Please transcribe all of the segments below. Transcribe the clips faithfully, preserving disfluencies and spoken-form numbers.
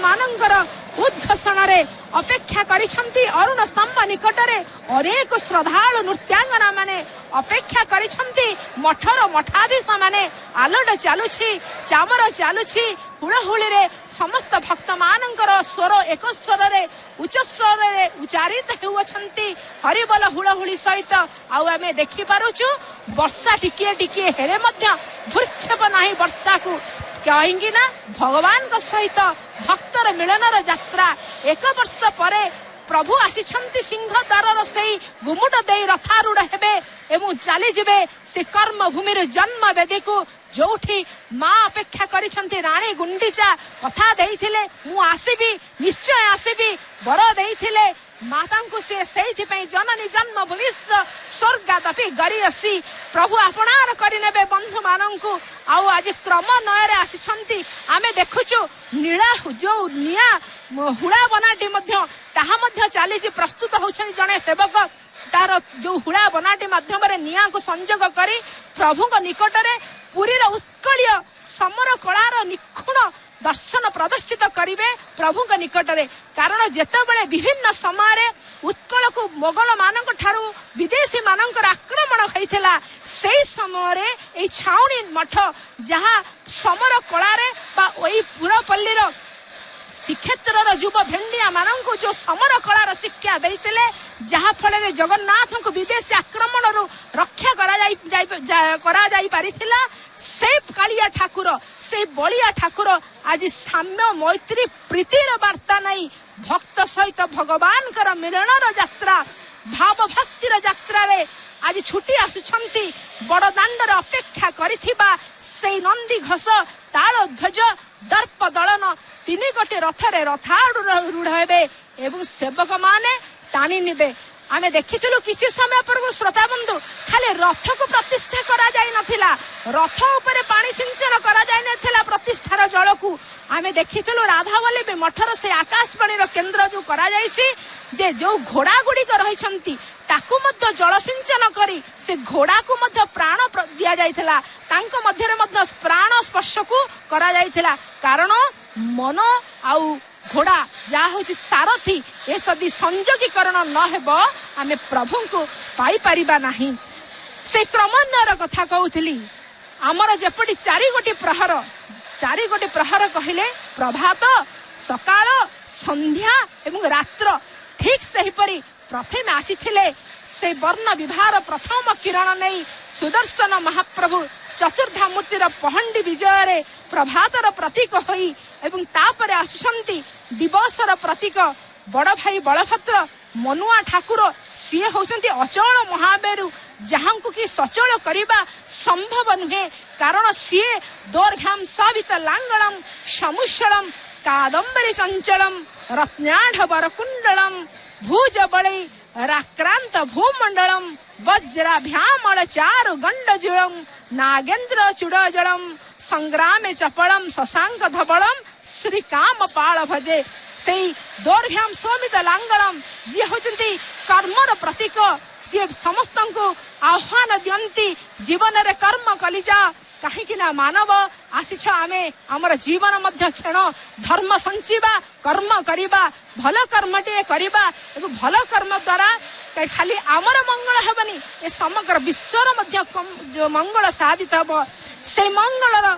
मानंकर उद्घोषण अपेक्षा करिछंती अरुण स्तंभ निकटरे अनेक श्रद्धालु नृत्यांगना माने अपेक्षा करिछंती मठर मठाधीश माने आलोड चालुछि चामर चालुछि हुड़हुड़ी रे समस्त भक्त मानंकर स्वर एक स्वर रे उच्च स्वर रे उच्चारित हेउछंती हरिबोल हुड़हुड़ी सहित आउ आमे देखि पारुछु वर्षा टिके टिके हेरे मध्य भूक्षेप नाही वर्षा को कहीं ना भगवान का सहित भक्तर मिलनर यात्रा एक वर्ष परे प्रभु आसीछंती सिंह द्वार से गुमुट दे रथारूढ़ हेबे एवं चली जिबे से कर्म भूमि जन्म वेदी को जोठी माँ अपेक्षा करिछंती रानी गुंडीचा कथा देइथिले मु आसीबी निश्चय आसीबी वर देइथिले माता को से सेइथि पई जननी जन्म भविष्य स्वर्गादपि गरी असी प्रभु आपणार करिनेबे बंधु मानंकु आउ आज क्रम नयरे आसीछंती आमे देखुछु नीला जो निया हुड़ा बनाटी मध्य ताहा मध्य चालीछि प्रस्तुत होछन जने सेवक तार जो हुड़ा बनाटी माध्यम रे निया को संजोग करी प्रभु को निकट रे पुरी रो उत्कलिय समर कलार निखुण दर्शन प्रदर्शित करिवे प्रभु के निकट रे कारण जेतेबेले विभिन्न समय उत्कल को मोगल मानक ठारू विदेशी मानकर आक्रमण होइथिला सेई समय रे ए छाउनी मठ जहा समर कलारे बा ओई पुरपल्ली रो श्रीक्षेत्र युव भेंडिया मानक जो समर कलार शिक्षा देइतिले जहा फल रे जगन्नाथ को विदेशी आक्रमण रु रक्षा करा जाई करा जाई पारिथिला से कालिया ठाकुर से बलिया ठाकुर आज साम्य मैत्री प्रीतिर वार्ता नहीं भक्त सहित भगवान कर मिलनर यात्रा भाव भक्तिर यात्रा रे आज छुटी आसुछंती बड़ दांडर अपेक्षा करिथिबा से नंदी घोष ताल ध्वज दर्प दलन तीन गोटे रथरे रथारूढ़ हेबे एवं सेवक माने टाणी निबे आमे देखिथिलु किछि समय पूर्व श्रोता बंधु खाली रथ को प्रतिष्ठा करा जाय नथिला रथ ऊपर पानी सिंचन करा जाय नथिला प्रतिष्ठार जल को आमे देखिथिलु राधावल्लभ मठर से आकाशवाणी रो केंद्र जो करा जायछि जे जो घोड़ा गुडी कर रहिछंती ताकू मध्य जल सिंचन करी से घोड़ा को मध्य प्राण दिया जायथिला तांको मध्य रे मध्य प्राण स्पर्श को करा जायथिला कारण मन आउ घोड़ा जहा हूँ सारथी ए सदी संयोगीकरण न हेब आमे प्रभु को पाई परिबा नहीं से क्रमान्वयर कथा कहूली आमर जेपटी चारि गोटी प्रहर चारि गोटी प्रहर कहले प्रभात सकाल संध्या एवं रात्र ठीक सेहीपरि प्रथम आसीथिले से वर्ण विभार प्रथम किरण नहीं सुदर्शन महाप्रभु चतुर्धा मूर्तिर पहंडी विजय रे प्रभातर प्रतीक होई एवं तापरे आसुसंती दिवसर प्रतीक बड़ भाई बलभद्र मनुआ ठाकुर सी होचंती अचल महामेरु जहां को कि सचल करिबा संभव नुहे कारण सी दोर्घ्याम सावित लांगलम समुषलम कादंबरी चंचलम रत्नाढ़ वरकुंडलम भुज बड़े राक्रांत भूमंडलम वज्राभ्यामल चारु गंडजुलम नागेंद्र चुड़जलम संग्रामे चपलम शशांक धबलम श्री काम पाल भजे से दौर्भ्याम सोमित लांगलम जी होचंती कर्मर प्रतीक जी समस्त को आह्वान दियंती जीवन रे कर्म कलिजा कहीं ना मानव आसीछ आमे हमर जीवन मध्य क्षण धर्म संचिबा कर्म करिबा भल कर्म टे करिबा एवं भल कर्म द्वारा खाली आमर मंगल हेबनी ए समग्र विश्वर मध्य जो मंगल साधित हब से मंगलर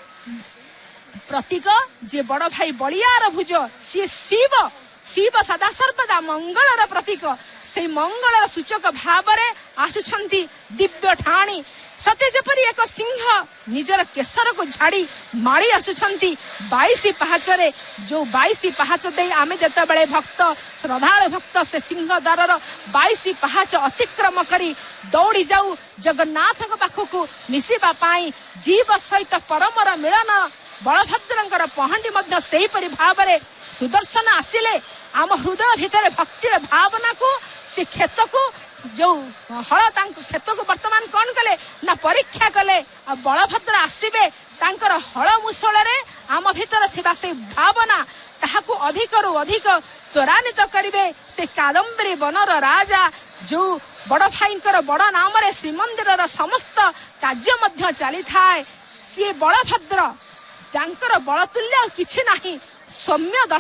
प्रतीक जे बड़ भाई बलियार भुज सी शिव शिव सदा सर्वदा मंगलर प्रतीक से मंगलर सूचक भावरे आसुछंती दिव्य ठाणी सते जेपरी एक सिंह निजर केसर को झाड़ी माड़ी आसुछंती बाईस पहाचरे जो बाईस पहाच दे आमे जते बेले भक्त श्रद्धालु भक्त से सिंह द्वार बाईस पहाच अतिक्रम करी दौड़ी जाऊ जगन्नाथ पाखक मिसिबा पाई जीव सहित परमर मिलन बलभद्रंकर पहंडी मध्य सेही परि भावरे सुदर्शन आसिले आम हृदय भितर भक्तिर भावना को से खेत को जो हल खेत को वर्तमान कौन कले ना परीक्षा कले आ बलभद्र आसीबे तांकर हल मुसल रे आम भीतर थिबा से भावना ताहाको अधिक रु अधिक त्वरान्वित करिवे से कादम्बरी बनर राजा जो बड़ भाईंकर बड़ नाम रे श्रीमंदिर समस्त कार्य मध्य चली थाए सी बलभद्र जांकर बलतुल्य किछि नाही सौम्य